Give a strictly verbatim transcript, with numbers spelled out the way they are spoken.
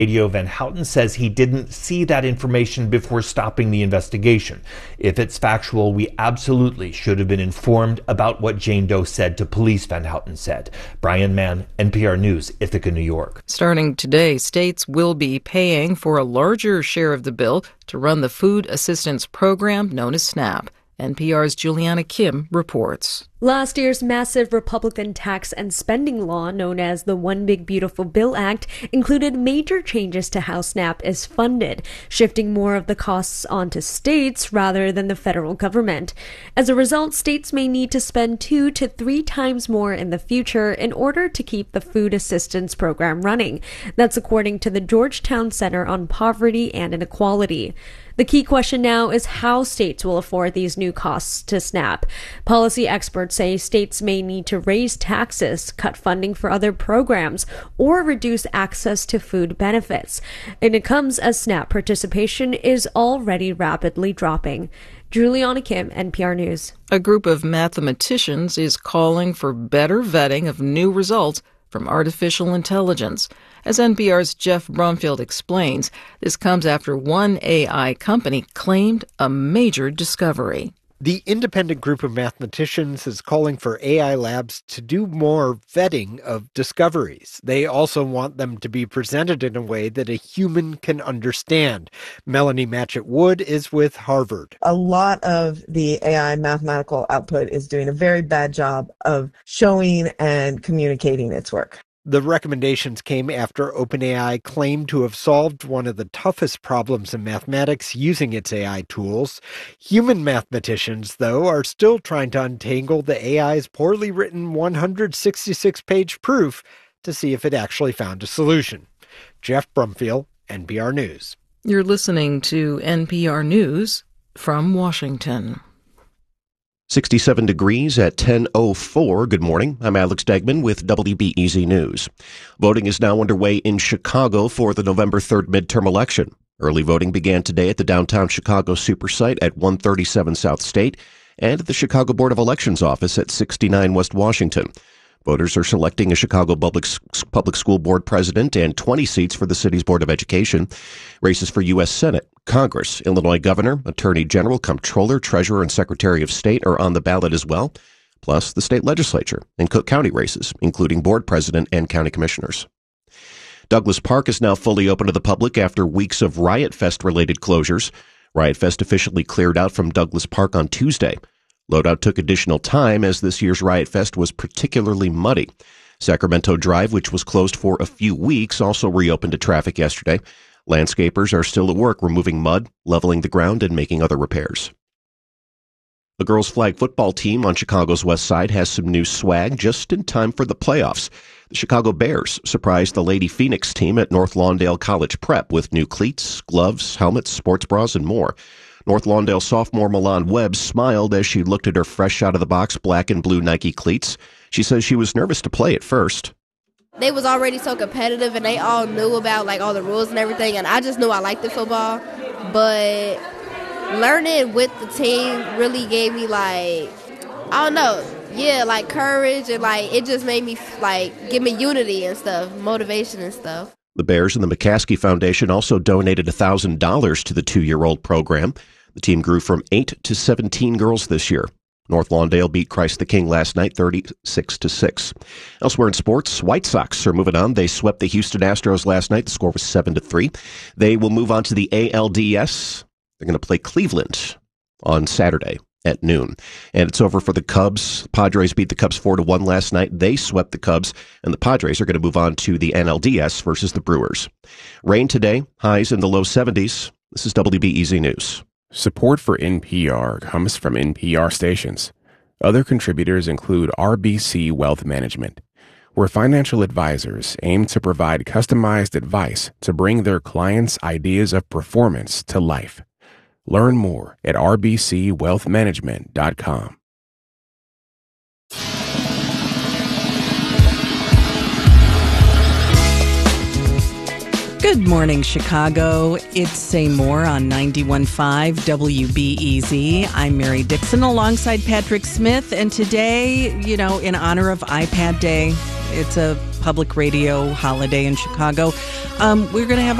Adio Van Houten says he didn't see that information before stopping the investigation. If it's factual, we absolutely should have been informed about what Jane Doe said to police, Van Houten said. Brian Mann, N P R News, Ithaca, New York. Starting today, states will be paying for a larger share of the bill to run the food assistance program known as SNAP. N P R's Juliana Kim reports. Last year's massive Republican tax and spending law, known as the One Big Beautiful Bill Act, included major changes to how SNAP is funded, shifting more of the costs onto states rather than the federal government. As a result, states may need to spend two to three times more in the future in order to keep the food assistance program running. That's according to the Georgetown Center on Poverty and Inequality. The key question now is how states will afford these new costs to SNAP. Policy experts say states may need to raise taxes, cut funding for other programs, or reduce access to food benefits. And it comes as SNAP participation is already rapidly dropping. Juliana Kim, N P R News. A group of mathematicians is calling for better vetting of new results from artificial intelligence. As N P R's Jeff Brumfield explains, this comes after one A I company claimed a major discovery. The independent group of mathematicians is calling for A I labs to do more vetting of discoveries. They also want them to be presented in a way that a human can understand. Melanie Matchett Wood is with Harvard. A lot of the A I mathematical output is doing a very bad job of showing and communicating its work. The recommendations came after OpenAI claimed to have solved one of the toughest problems in mathematics using its A I tools. Human mathematicians, though, are still trying to untangle the A I's poorly written one hundred sixty-six page proof to see if it actually found a solution. Jeff Brumfield, N P R News. You're listening to N P R News from Washington. sixty-seven degrees at ten oh four. Good morning. I'm Alex Degman with W B E Z News. Voting is now underway in Chicago for the November third midterm election. Early voting began today at the downtown Chicago Supersite at one thirty-seven South State and at the Chicago Board of Elections office at sixty-nine West Washington. Voters are selecting a Chicago Public, Public School Board president and twenty seats for the city's Board of Education. Races for U S Senate, Congress, Illinois Governor, Attorney General, Comptroller, Treasurer, and Secretary of State are on the ballot as well, plus the state legislature and Cook County races, including board president and county commissioners. Douglas Park is now fully open to the public after weeks of Riot Fest-related closures. Riot Fest officially cleared out from Douglas Park on Tuesday. Loadout took additional time as this year's Riot Fest was particularly muddy. Sacramento Drive, which was closed for a few weeks, also reopened to traffic yesterday. Landscapers are still at work removing mud, leveling the ground, and making other repairs. The girls' flag football team on Chicago's west side has some new swag just in time for the playoffs. The Chicago Bears surprised the Lady Phoenix team at North Lawndale College Prep with new cleats, gloves, helmets, sports bras, and more. North Lawndale sophomore Milan Webb smiled as she looked at her fresh-out-of-the-box black and blue Nike cleats. She says she was nervous to play at first. They was already so competitive, and they all knew about like all the rules and everything, and I just knew I liked the football. But learning with the team really gave me, like, I don't know, yeah, like courage, and like it just made me, like, give me unity and stuff, motivation and stuff. The Bears and the McCaskey Foundation also donated one thousand dollars to the two-year-old program. The team grew from eight to seventeen girls this year. North Lawndale beat Christ the King last night thirty-six to six. Elsewhere in sports, White Sox are moving on. They swept the Houston Astros last night. The score was seven to three. They will move on to the A L D S. They're going to play Cleveland on Saturday at noon. And it's over for the Cubs. Padres beat the Cubs four to one last night. They swept the Cubs, and the Padres are going to move on to the N L D S versus the Brewers. Rain today, highs in the low seventies. This is W B E Z News. Support for N P R comes from N P R stations. Other contributors include R B C Wealth Management, where financial advisors aim to provide customized advice to bring their clients' ideas of performance to life. Learn more at r b c wealth management dot com. Good morning, Chicago. It's Say More on ninety-one point five W B E Z. I'm Mary Dixon alongside Patrick Smith. And today, you know, in honor of iPad Day, it's a public radio holiday in Chicago. Um, we're going to have